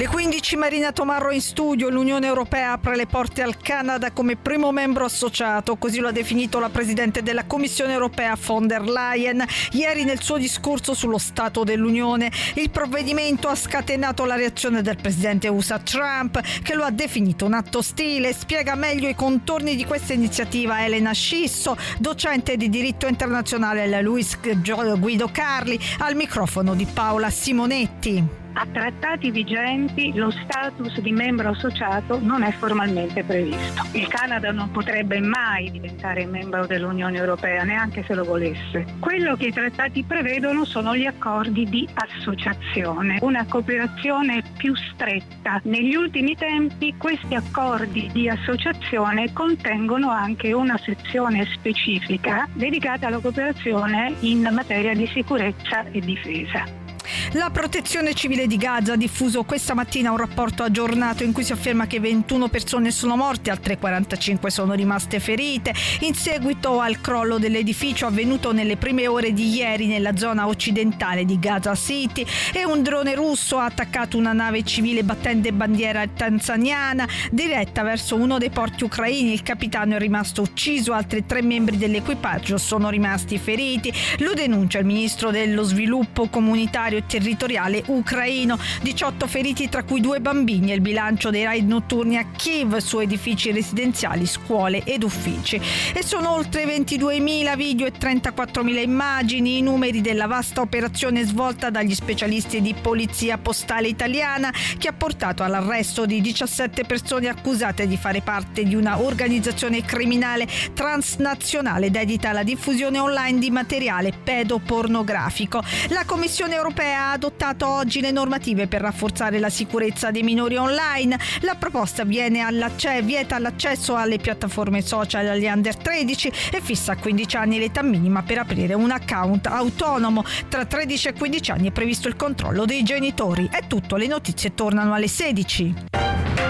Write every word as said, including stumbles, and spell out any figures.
Le quindici, Marina Tomarro in studio. L'Unione Europea apre le porte al Canada come primo membro associato, così lo ha definito la Presidente della Commissione Europea von der Leyen ieri nel suo discorso sullo Stato dell'Unione. Il provvedimento ha scatenato la reazione del Presidente U S A Trump, che lo ha definito un atto ostile. Spiega meglio i contorni di questa iniziativa Elena Scisso, docente di diritto internazionale alla Luis Guido Carli, al microfono di Paola Simonetti. A trattati vigenti lo status di membro associato non è formalmente previsto. Il Canada non potrebbe mai diventare membro dell'Unione Europea, neanche se lo volesse. Quello che i trattati prevedono sono gli accordi di associazione, una cooperazione più stretta. Negli ultimi tempi questi accordi di associazione contengono anche una sezione specifica dedicata alla cooperazione in materia di sicurezza e difesa. La Protezione Civile di Gaza ha diffuso questa mattina un rapporto aggiornato in cui si afferma che ventuno persone sono morte, altre quarantacinque sono rimaste ferite in seguito al crollo dell'edificio avvenuto nelle prime ore di ieri nella zona occidentale di Gaza City, e un drone russo ha attaccato una nave civile battente bandiera tanzaniana diretta verso uno dei porti ucraini. Il capitano è rimasto ucciso, altri tre membri dell'equipaggio sono rimasti feriti. Lo denuncia il ministro dello sviluppo comunitario e territoriale ucraino. diciotto feriti, tra cui due bambini, e il bilancio dei raid notturni a Kiev su edifici residenziali, scuole ed uffici. E sono oltre ventiduemila video e trentaquattromila immagini i numeri della vasta operazione svolta dagli specialisti di polizia postale italiana, che ha portato all'arresto di diciassette persone accusate di fare parte di una organizzazione criminale transnazionale dedita alla diffusione online di materiale pedopornografico. La Commissione Europea ha adottato oggi le normative per rafforzare la sicurezza dei minori online. La proposta viene all'acce- vieta l'accesso alle piattaforme social agli under tredici e fissa a quindici anni l'età minima per aprire un account autonomo. Tra tredici e quindici anni è previsto il controllo dei genitori. È tutto, le notizie tornano alle sedici.